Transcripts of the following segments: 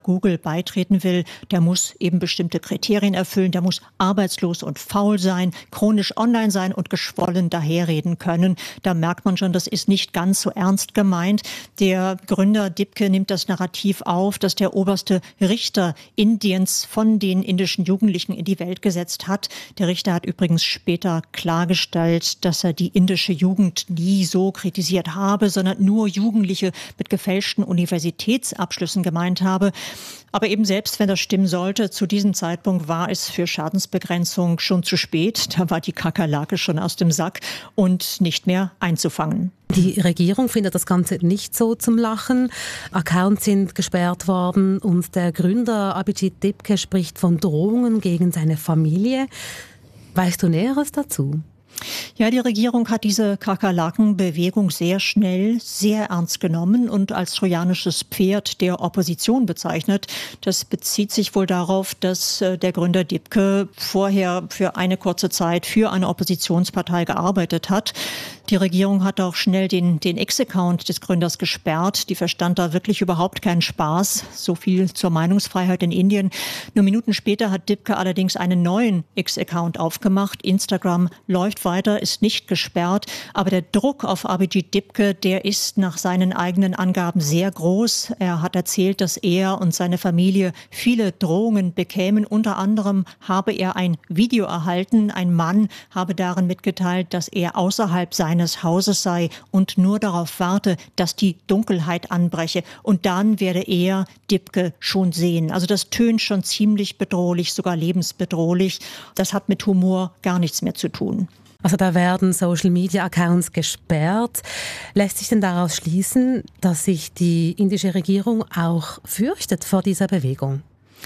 Google beitreten will, der muss eben bestimmte Kriterien erfüllen, der muss arbeitslos und faul sein, chronisch online sein und geschwollen daherreden können. Da merkt man schon, das ist nicht ganz so ernst gemeint. Der Gründer Dipke nimmt das Narrativ auf, dass der oberste Richter Indiens von den indischen Jugendlichen in die Welt gesetzt hat. Der Richter hat übrigens später klargestellt, dass er die indische Jugend nie so kritisiert habe, sondern nur Jugendliche mit gefälschten Universitätsabschlüssen gemeint habe. Aber eben selbst wenn das stimmen sollte, zu diesem Zeitpunkt war es für Schadensbegrenzung schon zu spät. Da war die Kakerlake schon aus dem Sack und nicht mehr einzufangen. Die Regierung findet das Ganze nicht so zum Lachen. Accounts sind gesperrt worden und der Gründer Abhijit Dipke spricht von Drohungen gegen seine Familie. Weißt du Näheres dazu? Ja, die Regierung hat diese Kakerlakenbewegung sehr schnell, sehr ernst genommen und als trojanisches Pferd der Opposition bezeichnet. Das bezieht sich wohl darauf, dass der Gründer Dipke vorher für eine kurze Zeit für eine Oppositionspartei gearbeitet hat. Die Regierung hat auch schnell den X-Account des Gründers gesperrt. Die verstand da wirklich überhaupt keinen Spaß. So viel zur Meinungsfreiheit in Indien. Nur Minuten später hat Dipke allerdings einen neuen X-Account aufgemacht. Instagram läuft weiter, ist nicht gesperrt. Aber der Druck auf Abhijit Dipke, der ist nach seinen eigenen Angaben sehr groß. Er hat erzählt, dass er und seine Familie viele Drohungen bekämen. Unter anderem habe er ein Video erhalten. Ein Mann habe darin mitgeteilt, dass er außerhalb seines Hauses sei und nur darauf warte, dass die Dunkelheit anbreche. Und dann werde er Dipke schon sehen. Also das tönt schon ziemlich bedrohlich, sogar lebensbedrohlich. Das hat mit Humor gar nichts mehr zu tun. Also da werden Social-Media-Accounts gesperrt. Lässt sich denn daraus schließen, dass sich die indische Regierung auch fürchtet vor dieser Bewegung?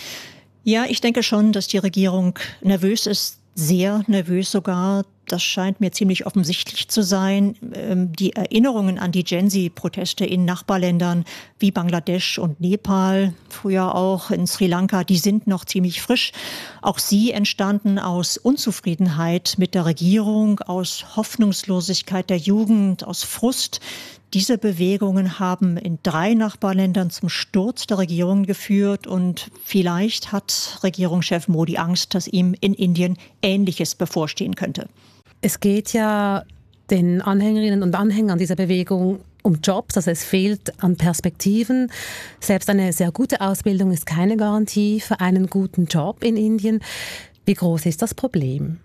Ja, ich denke schon, dass die Regierung nervös ist, sehr nervös sogar. Das scheint mir ziemlich offensichtlich zu sein. Die Erinnerungen an die Gen-Z-Proteste in Nachbarländern wie Bangladesch und Nepal, früher auch in Sri Lanka, die sind noch ziemlich frisch. Auch sie entstanden aus Unzufriedenheit mit der Regierung, aus Hoffnungslosigkeit der Jugend, aus Frust. Diese Bewegungen haben in 3 Nachbarländern zum Sturz der Regierung geführt und vielleicht hat Regierungschef Modi Angst, dass ihm in Indien Ähnliches bevorstehen könnte. Es geht ja den Anhängerinnen und Anhängern dieser Bewegung um Jobs, also es fehlt an Perspektiven. Selbst eine sehr gute Ausbildung ist keine Garantie für einen guten Job in Indien. Wie groß ist das Problem?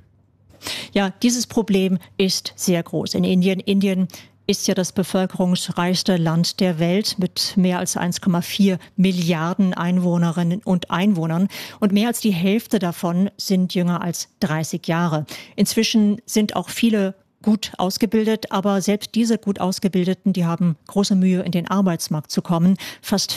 Ja, dieses Problem ist sehr groß in Indien. Indien ist ja das bevölkerungsreichste Land der Welt mit mehr als 1,4 Milliarden Einwohnerinnen und Einwohnern. Und mehr als die Hälfte davon sind jünger als 30 Jahre. Inzwischen sind auch viele gut ausgebildet, aber selbst diese gut Ausgebildeten, die haben große Mühe, in den Arbeitsmarkt zu kommen. Fast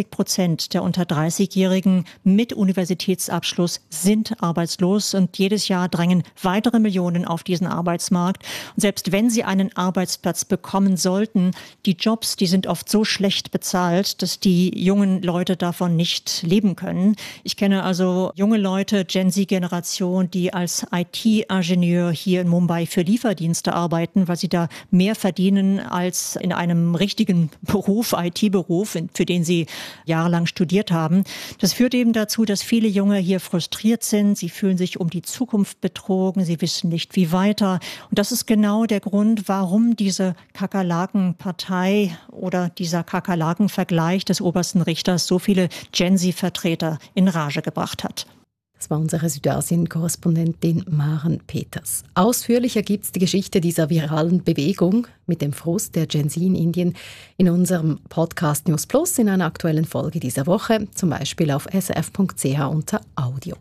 40% der unter 30-Jährigen mit Universitätsabschluss sind arbeitslos und jedes Jahr drängen weitere Millionen auf diesen Arbeitsmarkt. Und selbst wenn sie einen Arbeitsplatz bekommen sollten, die Jobs, die sind oft so schlecht bezahlt, dass die jungen Leute davon nicht leben können. Ich kenne also junge Leute, Gen-Z-Generation, die als IT-Ingenieur hier in Mumbai für Lieferdienste arbeiten, weil sie da mehr verdienen als in einem richtigen Beruf, IT-Beruf, für den sie jahrelang studiert haben. Das führt eben dazu, dass viele Junge hier frustriert sind. Sie fühlen sich um die Zukunft betrogen. Sie wissen nicht, wie weiter. Und das ist genau der Grund, warum diese Kakerlaken-Partei oder dieser Kakerlaken-Vergleich des obersten Richters so viele Gen-Z-Vertreter in Rage gebracht hat. Das war unsere Südasien-Korrespondentin Maren Peters. Ausführlicher gibt es die Geschichte dieser viralen Bewegung mit dem Frust der Gen Z in Indien in unserem Podcast News Plus in einer aktuellen Folge dieser Woche, zum Beispiel auf srf.ch unter Audio.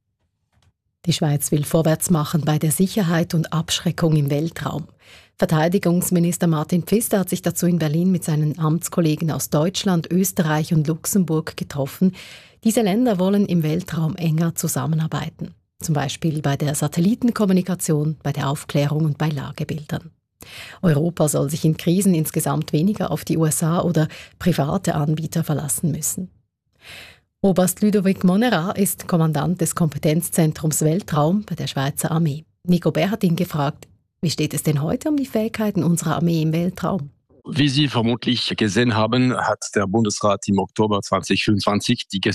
Die Schweiz will vorwärts machen bei der Sicherheit und Abschreckung im Weltraum. Verteidigungsminister Martin Pfister hat sich dazu in Berlin mit seinen Amtskollegen aus Deutschland, Österreich und Luxemburg getroffen. Diese Länder wollen im Weltraum enger zusammenarbeiten. Zum Beispiel bei der Satellitenkommunikation, bei der Aufklärung und bei Lagebildern. Europa soll sich in Krisen insgesamt weniger auf die USA oder private Anbieter verlassen müssen. Oberst Ludovic Monera ist Kommandant des Kompetenzzentrums Weltraum bei der Schweizer Armee. Nico Bär hat ihn gefragt, wie steht es denn heute um die Fähigkeiten unserer Armee im Weltraum? Wie Sie vermutlich gesehen haben, hat der Bundesrat im Oktober 2025 die